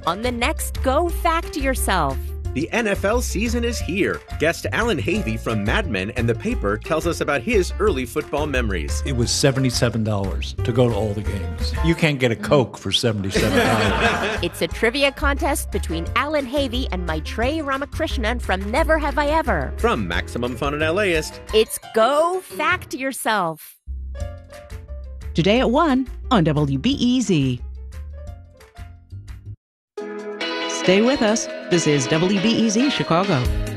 on the next Go Fact Yourself. The NFL season is here. Guest Alan Havey from Mad Men and The Paper tells us about his early football memories. It was $77 to go to all the games. You can't get a Coke for $77. It's a trivia contest between Alan Havey and Maitreyi Ramakrishnan from Never Have I Ever. From Maximum Fun and LAist, it's Go Fact Yourself. Today at 1 on WBEZ. Stay with us. This is WBEZ Chicago.